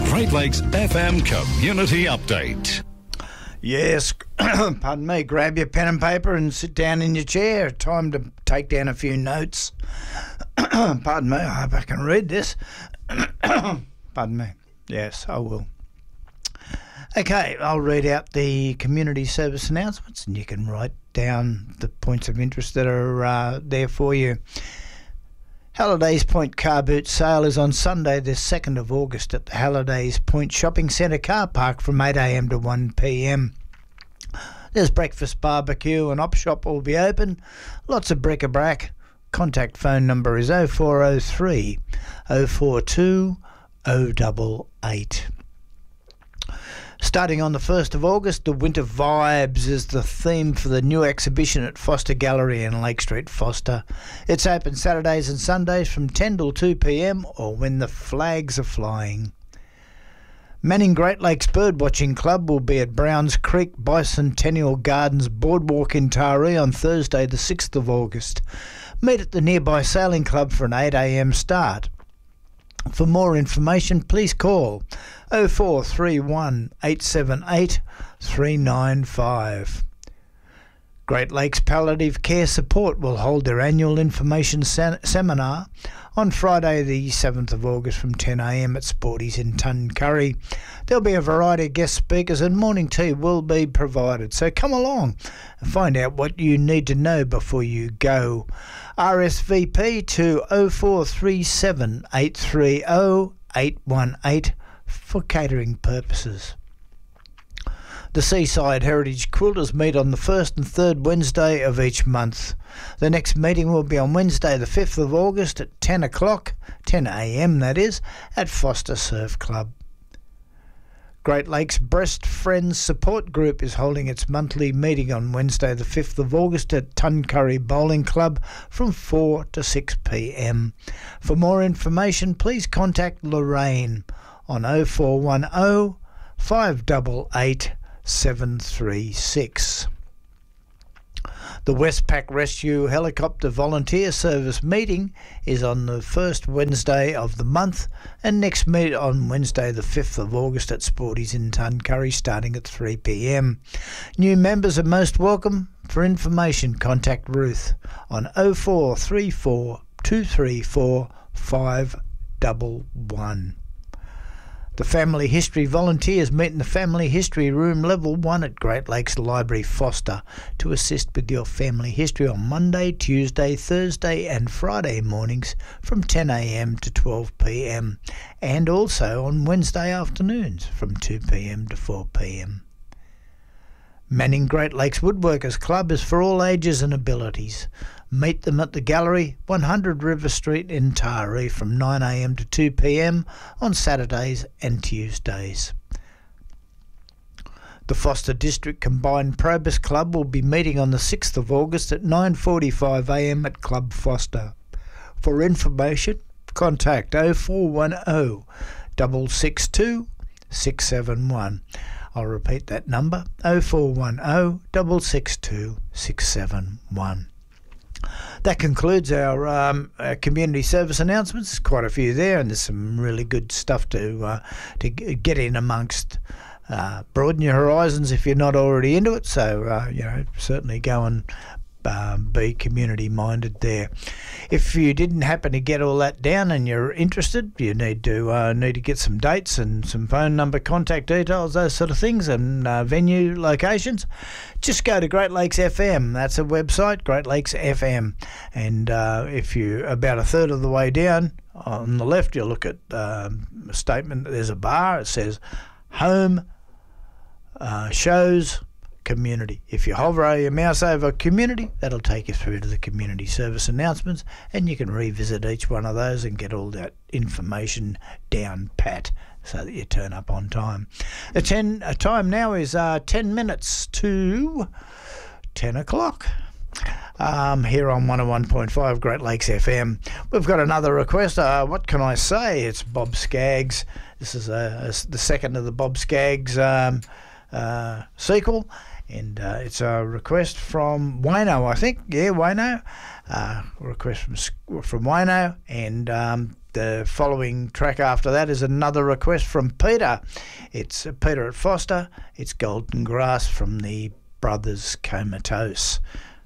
Great Lakes FM Community Update. Yes, pardon me, grab your pen and paper and sit down in your chair. Time to take down a few notes. Pardon me, I hope I can read this. Pardon me. Yes, I will. Okay, I'll read out the community service announcements and you can write down the points of interest that are there for you. Hallidays Point car boot sale is on Sunday the 2nd of August at the Hallidays Point Shopping Centre car park from 8am to 1pm. There's breakfast, barbecue and op shop will be open. Lots of bric-a-brac. Contact phone number is 0403 042 088. Starting on the 1st of August, the Winter Vibes is the theme for the new exhibition at Foster Gallery in Lake Street, Foster. It's open Saturdays and Sundays from 10 till 2pm or when the flags are flying. Manning Great Lakes Birdwatching Club will be at Browns Creek Bicentennial Gardens Boardwalk in Taree on Thursday the 6th of August. Meet at the nearby Sailing Club for an 8am start. For more information, please call 0431 878 395. Great Lakes Palliative Care Support will hold their annual information seminar on Friday the 7th of August from 10am at Sporties in Tuncurry. There'll be a variety of guest speakers and morning tea will be provided, so come along and find out what you need to know before you go. RSVP to 0437 830 818 for catering purposes. The Seaside Heritage Quilters meet on the first and third Wednesday of each month. The next meeting will be on Wednesday the 5th of August at 10 o'clock, 10am that is, at Foster Surf Club. Great Lakes Breast Friends Support Group is holding its monthly meeting on Wednesday the 5th of August at Tuncurry Bowling Club from 4 to 6pm. For more information, please contact Lorraine on 0410 588 736. The Westpac Rescue Helicopter Volunteer Service meeting is on the first Wednesday of the month and next meet on Wednesday the 5th of August at Sporties in Tuncurry starting at 3pm. New members are most welcome. For information, contact Ruth on 0434 234 511. The Family History Volunteers meet in the Family History Room Level 1 at Great Lakes Library, Foster, to assist with your family history on Monday, Tuesday, Thursday and Friday mornings from 10am to 12pm, and also on Wednesday afternoons from 2pm to 4pm. Manning Great Lakes Woodworkers Club is for all ages and abilities. Meet them at the Gallery, 100 River Street in Taree from 9am to 2pm on Saturdays and Tuesdays. The Foster District Combined Probus Club will be meeting on the 6th of August at 9:45am at Club Foster. For information, contact 0410 662 671. I'll repeat that number, 0410 662 671. That concludes our community service announcements. There's quite a few there, and there's some really good stuff to get in amongst. Broaden your horizons if you're not already into it. So certainly go and be community minded there. If you didn't happen to get all that down and you're interested, you need to get some dates and some phone number, contact details, those sort of things, and venue locations. Just go to Great Lakes FM. That's a website, Great Lakes FM. And if you're about a third of the way down, on the left you'll look at a statement. There's a bar. It says Home Shows Community. If you hover your mouse over Community, that'll take you through to the community service announcements, and you can revisit each one of those and get all that information down pat so that you turn up on time. The time now is 10 minutes to 10 o'clock. Here on 101.5 Great Lakes FM. We've got another request. What can I say? It's Bob Skaggs. This is the second of the Bob Skaggs sequel. And it's a request from Wayno, I think. Yeah, Wayno. Request from Wayno. And The following track after that is another request from Peter. It's Peter at Foster. It's Golden Grass from the Brothers Comatose.